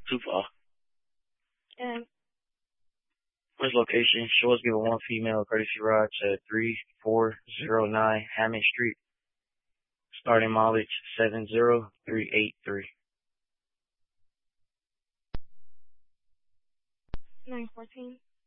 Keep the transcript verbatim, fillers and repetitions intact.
Too far. And First location, Shores give a one female courtesy ride to three four zero nine Hammond Street. Starting mileage seven zero three eight three. nine fourteen.